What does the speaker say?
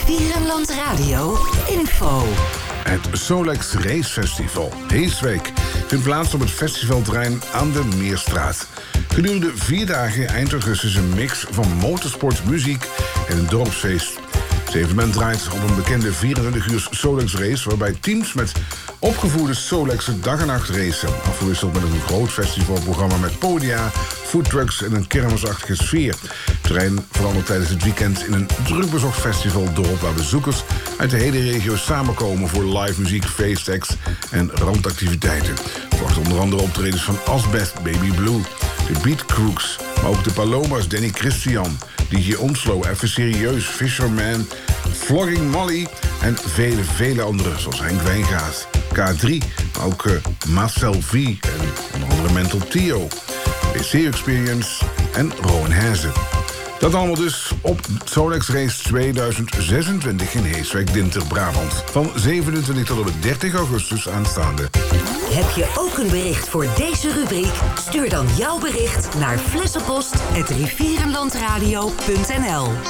Rivierenland Radio info. Het Solex Race Festival Heeswijk vindt plaats op het festivalterrein aan de Meerstraat. Gedurende 4 dagen eind augustus een mix van motorsport, muziek en een dorpsfeest. Het evenement draait op een bekende 24 uur Solex race, waarbij teams met opgevoerde Solex'en dag en nacht racen. Afgewisseld met een groot festivalprogramma met podia, foodtrucks en een kermisachtige sfeer. Het terrein verandert tijdens het weekend in een drukbezocht festivaldorp waar bezoekers uit de hele regio samenkomen voor live muziek, feestacts en randactiviteiten. Verwacht onder andere optredens van Asbest, Baby Blue, de Beat Crooks, maar ook de Palomas, Danny Christian, DJ Onslow, Even Serieus, Fisherman, Flogging Molly en vele anderen, zoals Henk Wijngaard, K3, maar ook Marcel V en onder andere Mental Tio, WC Experience en Rowan Hazen. Dat allemaal dus op Solex Race 2026 in Heeswijk, Dinter-Brabant. Van 27 tot en met 30 augustus aanstaande. Heb je ook een bericht voor deze rubriek? Stuur dan jouw bericht naar flessenpost@rivierenlandradio.nl.